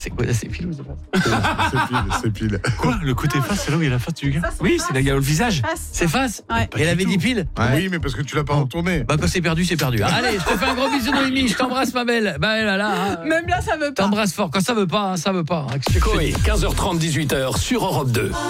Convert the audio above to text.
C'est quoi, c'est pile ou c'est face? C'est pile. Quoi? Le côté face, c'est là où il y a la face du gars? Oui, c'est là où il y a le visage. C'est face? Ouais. Et elle avait dit pile? Oui, mais parce que tu l'as pas retourné. Bah quand c'est perdu, c'est perdu. Allez, je te fais un gros bisou Noémie, je t'embrasse ma belle. Bah là, Même là, ça veut pas. t'embrasse fort. Quand ça veut pas, ça veut pas. Coé, 15h30, 18h sur Europe 2.